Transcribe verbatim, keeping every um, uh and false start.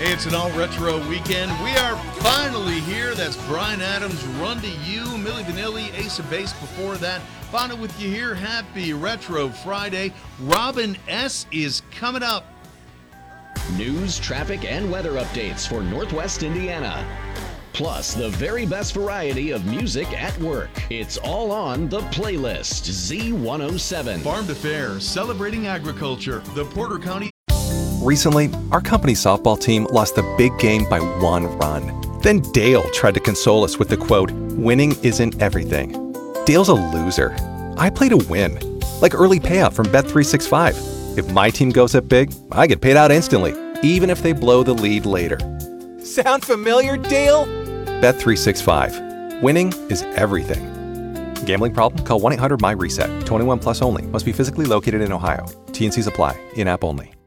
Hey, it's an all-retro weekend. We are finally here. That's Brian Adams, Run to You, Milli Vanilli, Ace of Base before that. Finally with you here. Happy Retro Friday. Robin S. is coming up. News, traffic, and weather updates for Northwest Indiana. Plus, the very best variety of music at work. It's all on The Playlist, Z one oh seven. Farm to Fair, celebrating agriculture. The Porter County. Recently, our company's softball team lost the big game by one run. Then Dale tried to console us with the quote, "Winning isn't everything." Dale's a loser. I play to win. Like early payout from Bet three sixty-five. If my team goes up big, I get paid out instantly, even if they blow the lead later. Sound familiar, Dale? Bet three sixty-five. Winning is everything. Gambling problem? Call one eight hundred M Y RESET. twenty-one plus only. Must be physically located in Ohio. T N Cs apply. In-app only.